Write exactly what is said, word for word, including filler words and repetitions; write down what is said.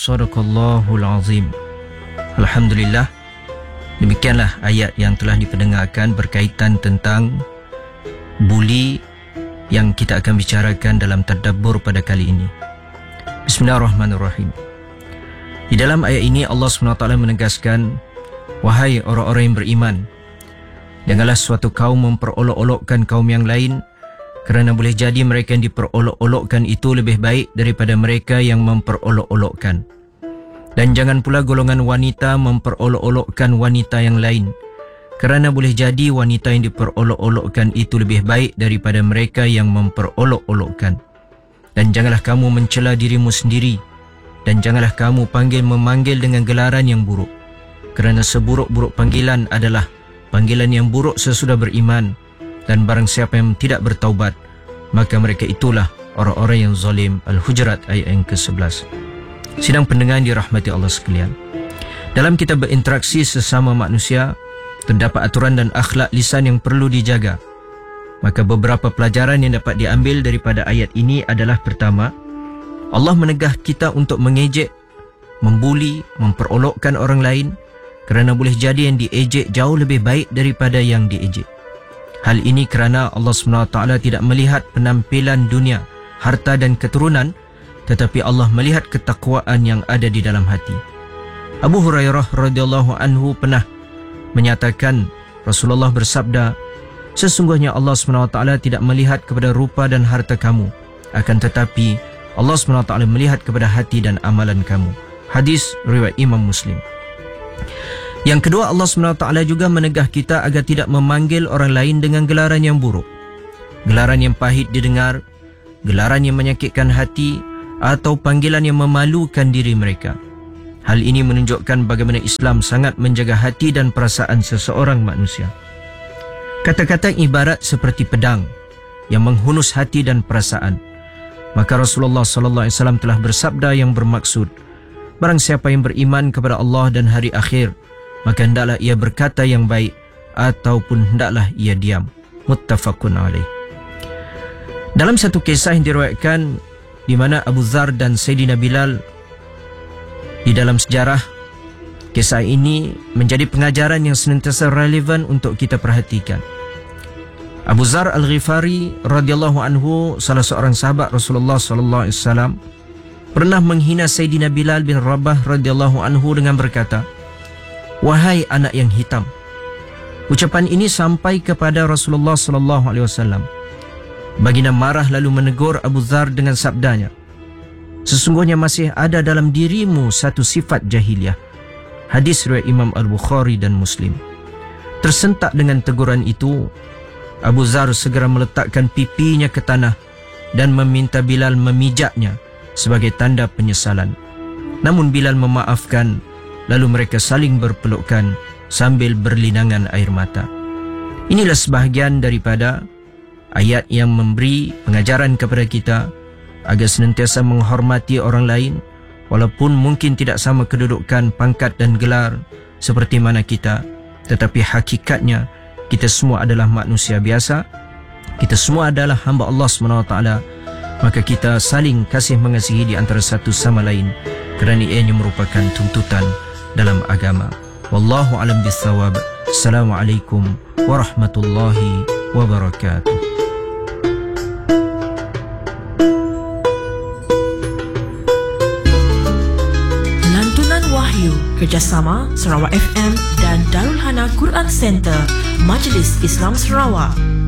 Sadaqallahul azim. Alhamdulillah. Demikianlah ayat yang telah dipendengarkan berkaitan tentang buli yang kita akan bicarakan dalam tadabbur pada kali ini. Bismillahirrahmanirrahim. Di dalam ayat ini Allah subhanahu wa taala menegaskan, wahai orang-orang yang beriman, janganlah suatu kaum memperolok-olokkan kaum yang lain, kerana boleh jadi mereka yang diperolok-olokkan itu lebih baik daripada mereka yang memperolok-olokkan. Dan jangan pula golongan wanita memperolok-olokkan wanita yang lain, kerana boleh jadi wanita yang diperolok-olokkan itu lebih baik daripada mereka yang memperolok-olokkan. Dan janganlah kamu mencela dirimu sendiri, dan janganlah kamu panggil memanggil dengan gelaran yang buruk, kerana seburuk-buruk panggilan adalah panggilan yang buruk sesudah beriman. Dan barang siapa yang tidak bertaubat, maka mereka itulah orang-orang yang zalim. Al-Hujurat ayat yang ke sebelas. Sidang pendengar yang dirahmati Allah sekalian, dalam kita berinteraksi sesama manusia, terdapat aturan dan akhlak lisan yang perlu dijaga. Maka beberapa pelajaran yang dapat diambil daripada ayat ini adalah: pertama, Allah menegah kita untuk mengejek, membuli, memperolokkan orang lain, kerana boleh jadi yang diejek jauh lebih baik daripada yang diejek. Hal ini kerana Allah subhanahu wa taala tidak melihat penampilan dunia, harta dan keturunan, tetapi Allah melihat ketakwaan yang ada di dalam hati. Abu Hurairah radhiyallahu anhu pernah menyatakan, Rasulullah bersabda, sesungguhnya Allah subhanahu wa taala tidak melihat kepada rupa dan harta kamu, akan tetapi Allah subhanahu wa taala melihat kepada hati dan amalan kamu. Hadis riwayat Imam Muslim. Yang kedua, Allah subhanahu wa taala juga menegah kita agar tidak memanggil orang lain dengan gelaran yang buruk, gelaran yang pahit didengar, gelaran yang menyakitkan hati, atau panggilan yang memalukan diri mereka. Hal ini menunjukkan bagaimana Islam sangat menjaga hati dan perasaan seseorang manusia. Kata-kata ibarat seperti pedang yang menghunus hati dan perasaan. Maka Rasulullah sallallahu alaihi wasallam telah bersabda yang bermaksud, barang siapa yang beriman kepada Allah dan hari akhir, maka hendaklah ia berkata yang baik, ataupun hendaklah ia diam. Muttafaqun alaih. Dalam satu kisah yang diriwayatkan, di mana Abu Dzar dan Sayyidina Bilal, di dalam sejarah, kisah ini menjadi pengajaran yang senantiasa relevan untuk kita perhatikan. Abu Dzar Al-Ghifari radhiyallahu anhu, salah seorang sahabat Rasulullah sallallahu alaihi wasallam, pernah menghina Sayyidina Bilal bin Rabah radhiyallahu anhu dengan berkata, wahai anak yang hitam. Ucapan ini sampai kepada Rasulullah sallallahu alaihi wasallam. Baginda marah lalu menegur Abu Dzar dengan sabdanya, sesungguhnya masih ada dalam dirimu satu sifat jahiliyah. Hadis riwayat Imam Al-Bukhari dan Muslim. Tersentak dengan teguran itu, Abu Dzar segera meletakkan pipinya ke tanah dan meminta Bilal memijaknya sebagai tanda penyesalan. Namun Bilal memaafkan, lalu mereka saling berpelukan sambil berlinangan air mata. Inilah sebahagian daripada ayat yang memberi pengajaran kepada kita agar senantiasa menghormati orang lain, walaupun mungkin tidak sama kedudukan, pangkat dan gelar seperti mana kita, tetapi hakikatnya kita semua adalah manusia biasa. Kita semua adalah hamba Allah subhanahu wa taala. Maka kita saling kasih mengasihi di antara satu sama lain, kerana ianya merupakan tuntutan dalam agama. Wallahu alam bissawab. Assalamualaikum warahmatullahi wabarakatuh. Lantunan Wahyu kerjasama Sarawak F M dan Darul Hana Quran Center, Majlis Islam Sarawak.